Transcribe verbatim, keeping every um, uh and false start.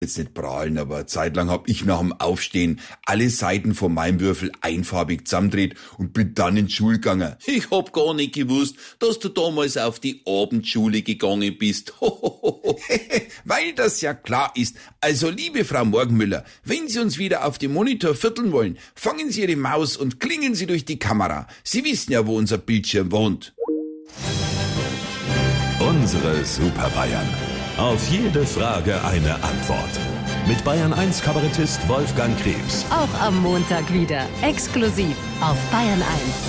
jetzt nicht prahlen, aber eine Zeit lang hab ich nach dem Aufstehen alle Seiten von meinem Würfel einfarbig zusammendreht und bin dann in die Schule gegangen. Ich hab gar nicht gewusst, dass du damals auf die Abendschule gegangen bist. Weil das ja klar ist. Also, liebe Frau Morgenmüller, wenn Sie uns wieder auf dem Monitor vierteln wollen, fangen Sie Ihre Maus und klingen Sie durch die Kamera. Sie wissen ja, wo unser Bildschirm wohnt. Unsere Super Bayern. Auf jede Frage eine Antwort. Mit Bayern eins Kabarettist Wolfgang Krebs. Auch am Montag wieder. Exklusiv auf Bayern eins.